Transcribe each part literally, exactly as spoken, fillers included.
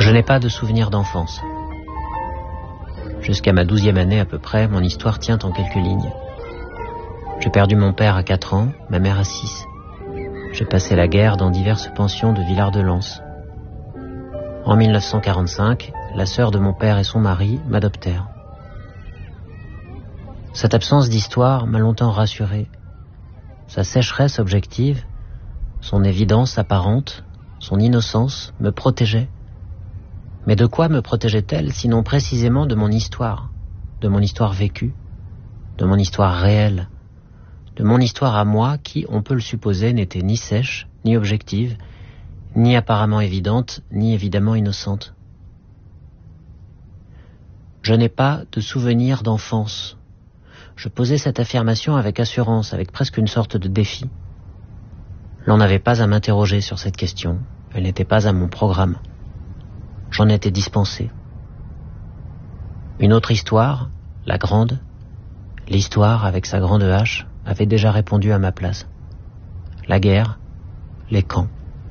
Je n'ai pas de souvenirs d'enfance. Jusqu'à ma douzième année à peu près, mon histoire tient en quelques lignes. J'ai perdu mon père à quatre ans, ma mère à six. J'ai passé la guerre dans diverses pensions de Villard-de-Lans. En mille neuf cent quarante-cinq, la sœur de mon père et son mari m'adoptèrent. Cette absence d'histoire m'a longtemps rassuré. Sa sécheresse objective, son évidence apparente, son innocence me protégeaient. Mais de quoi me protégeait-elle, sinon précisément de mon histoire, de mon histoire vécue, de mon histoire réelle, de mon histoire à moi qui, on peut le supposer, n'était ni sèche, ni objective, ni apparemment évidente, ni évidemment innocente. Je n'ai pas de souvenir d'enfance. Je posais cette affirmation avec assurance, avec presque une sorte de défi. L'on n'avait pas à m'interroger sur cette question, elle n'était pas à mon programme. J'en étais dispensé. Une autre histoire, la grande, l'histoire avec sa grande hache, avait déjà répondu à ma place. La guerre, les camps.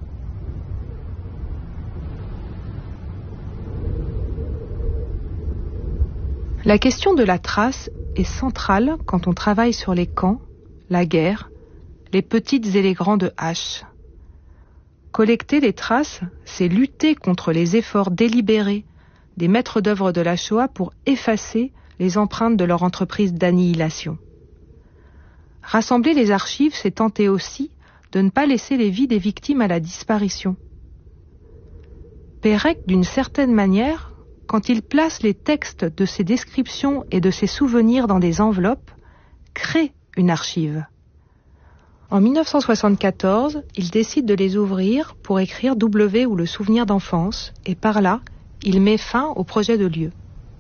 La question de la trace est centrale quand on travaille sur les camps, la guerre, les petites et les grandes haches. Collecter les traces, c'est lutter contre les efforts délibérés des maîtres d'œuvre de la Shoah pour effacer les empreintes de leur entreprise d'annihilation. Rassembler les archives, c'est tenter aussi de ne pas laisser les vies des victimes à la disparition. Pérec, d'une certaine manière, quand il place les textes de ses descriptions et de ses souvenirs dans des enveloppes, crée une archive. En mille neuf cent soixante-quatorze, il décide de les ouvrir pour écrire W ou le souvenir d'enfance, et par là, il met fin au projet de lieu.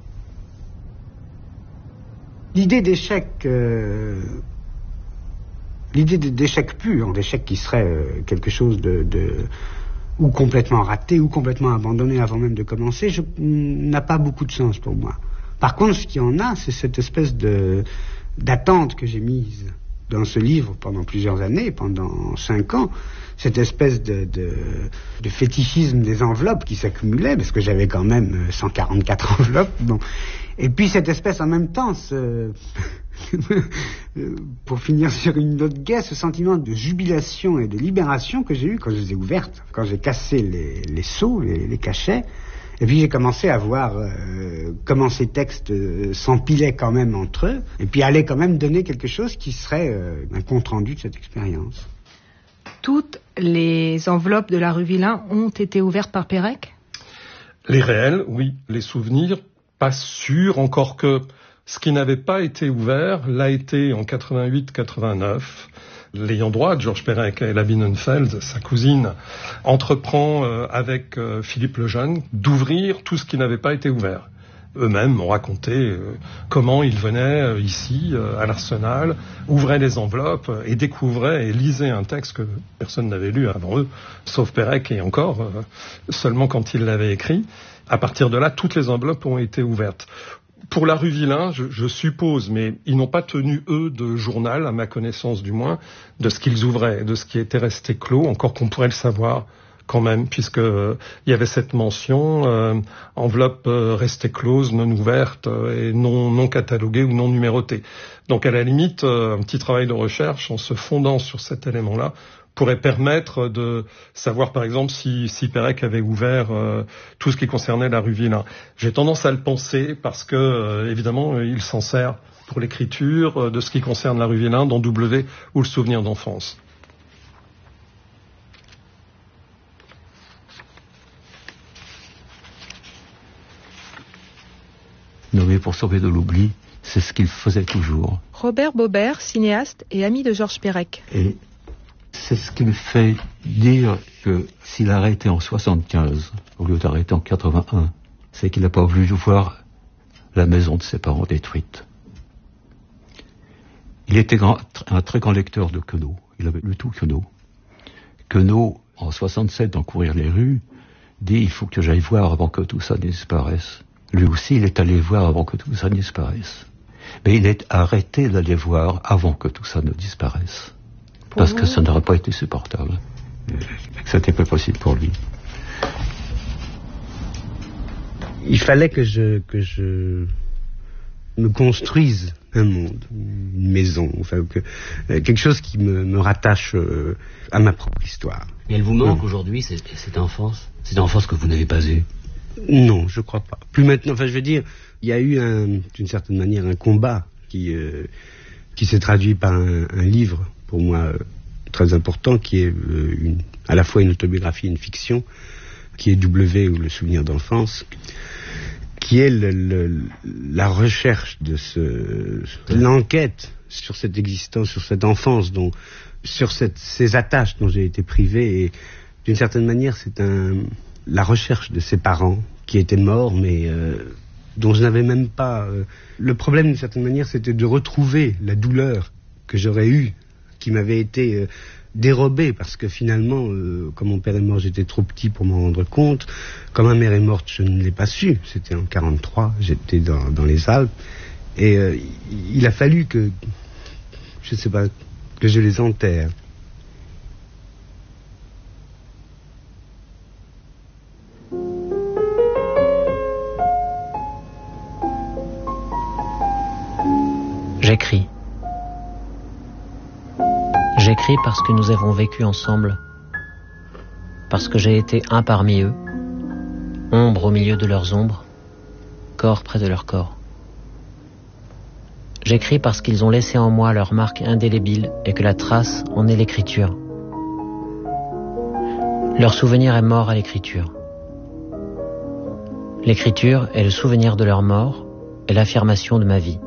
L'idée d'échec, euh, l'idée d'échec pur, d'échec qui serait euh, quelque chose de, de ou complètement raté ou complètement abandonné avant même de commencer, je, n'a pas beaucoup de sens pour moi. Par contre, ce qu'il y en a, c'est cette espèce de d'attente que j'ai mise dans ce livre pendant plusieurs années, pendant cinq ans, cette espèce de, de, de fétichisme des enveloppes qui s'accumulait, parce que j'avais quand même cent quarante-quatre enveloppes, bon. Et puis cette espèce en même temps, ce, pour finir sur une note gaie, ce sentiment de jubilation et de libération que j'ai eu quand je les ai ouvertes, quand j'ai cassé les, les seaux, les, les cachets. Et puis j'ai commencé à voir euh, comment ces textes euh, s'empilaient quand même entre eux, et puis allaient quand même donner quelque chose qui serait euh, un compte-rendu de cette expérience. Toutes les enveloppes de la rue Villain ont été ouvertes par Pérec ? Les réels, oui. Les souvenirs, pas sûr, encore que ce qui n'avait pas été ouvert l'a été en quatre-vingt-huit quatre-vingt-neuf. L'ayant droit, Georges Perec et Ella Bienenfeld, sa cousine, entreprend euh, avec euh, Philippe Lejeune d'ouvrir tout ce qui n'avait pas été ouvert. Eux-mêmes m'ont raconté euh, comment ils venaient euh, ici, euh, à l'Arsenal, ouvraient les enveloppes euh, et découvraient et lisaient un texte que personne n'avait lu avant eux, sauf Perec et encore, euh, seulement quand il l'avait écrit. À partir de là, toutes les enveloppes ont été ouvertes. Pour la rue Villain, je, je suppose, mais ils n'ont pas tenu, eux, de journal, à ma connaissance du moins, de ce qu'ils ouvraient, de ce qui était resté clos, encore qu'on pourrait le savoir quand même, puisque euh, il y avait cette mention, euh, enveloppe euh, restée close, non ouverte, euh, et non, non cataloguée ou non numérotée. Donc à la limite, euh, un petit travail de recherche, en se fondant sur cet élément-là, pourrait permettre de savoir, par exemple, si, si Pérec avait ouvert euh, tout ce qui concernait la rue Villain. J'ai tendance à le penser parce que, euh, évidemment, il s'en sert pour l'écriture euh, de ce qui concerne la rue Villain dans W ou le souvenir d'enfance. Nommé pour sauver de l'oubli, c'est ce qu'il faisait toujours. Robert Baubert, cinéaste et ami de Georges Perec. Et c'est ce qui me fait dire que s'il a arrêté en soixante-quinze, au lieu d'arrêter en quatre-vingt-un, c'est qu'il n'a pas voulu voir la maison de ses parents détruite. Il était grand, un très grand lecteur de Queneau. Il avait lu tout Queneau. Queneau, en soixante-sept, dans Courir les rues, dit « Il faut que j'aille voir avant que tout ça disparaisse ». Lui aussi, il est allé voir avant que tout ça disparaisse. Mais il est arrêté d'aller voir avant que tout ça ne disparaisse. Parce que ça n'aurait pas été supportable. C'était pas possible pour lui. il fallait que je, que je me construise un monde, une maison, enfin, que, euh, quelque chose qui me, me rattache euh, à ma propre histoire. Et elle vous manque oui. aujourd'hui, cette, cette enfance, cette enfance que vous n'avez pas eue? Non, je crois pas. Plus maintenant, enfin, je veux dire, il y a eu, un, d'une certaine manière, un combat qui, euh, qui s'est traduit par un, un livre, pour moi, euh, très important, qui est euh, une, à la fois une autobiographie et une fiction, qui est W, ou Le souvenir d'enfance, qui est le, le, la recherche de ce, l'enquête sur cette existence, sur cette enfance, dont, sur cette, ces attaches dont j'ai été privé, et d'une certaine manière, c'est un, la recherche de ses parents qui étaient morts, mais euh, dont je n'avais même pas. Euh, le problème, d'une certaine manière, c'était de retrouver la douleur que j'aurais eue, qui m'avait été euh, dérobée, parce que finalement, euh, comme mon père est mort, j'étais trop petit pour m'en rendre compte. Comme ma mère est morte, je ne l'ai pas su. C'était en quarante-trois, j'étais dans, dans les Alpes, et euh, il a fallu que, je ne sais pas, que je les enterre. J'écris. J'écris parce que nous avons vécu ensemble, parce que j'ai été un parmi eux, ombre au milieu de leurs ombres, corps près de leur corps. J'écris parce qu'ils ont laissé en moi leur marque indélébile et que la trace en est l'écriture. Leur souvenir est mort à l'écriture. L'écriture est le souvenir de leur mort et l'affirmation de ma vie.